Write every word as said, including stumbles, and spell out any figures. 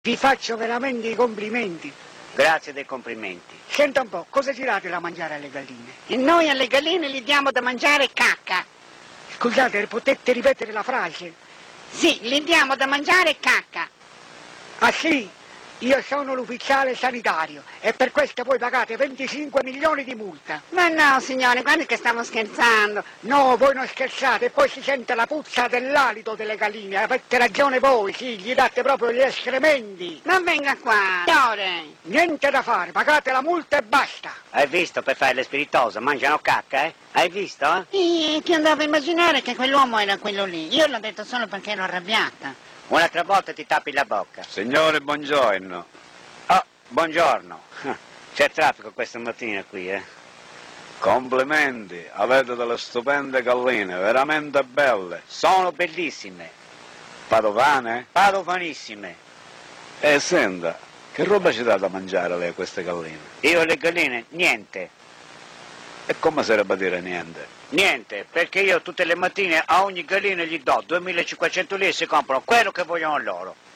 Vi faccio veramente i complimenti. Grazie dei complimenti. Senta un po', cosa ci date da mangiare alle galline? E noi alle galline gli diamo da mangiare cacca. Scusate, potete ripetere la frase? Sì, gli diamo da mangiare cacca. Ah sì? Io sono l'ufficiale sanitario e per questo voi pagate venticinque milioni di multa. Ma no, signore, guardi che stavo scherzando. No, voi non scherzate, e poi si sente la puzza dell'alito delle galline. Avete ragione voi, sì, gli date proprio gli escrementi. Non venga qua, signore. Niente da fare, pagate la multa e basta. Hai visto per fare le spiritose? Mangiano cacca, eh? Hai visto, eh? E ti andavo a immaginare che quell'uomo era quello lì. Io l'ho detto solo perché ero arrabbiata. Un'altra volta ti tappi la bocca. Signore, buongiorno. Oh, buongiorno. C'è traffico questa mattina qui, eh? Complimenti, avete delle stupende galline, veramente belle. Sono bellissime. Padovane? Padovanissime. E senta, che roba ci dà da mangiare lei a queste galline? Io le galline, niente. E come sarebbe a dire niente? Niente, perché io tutte le mattine a ogni gallina gli do duemilacinquecento lire e si comprano quello che vogliono loro.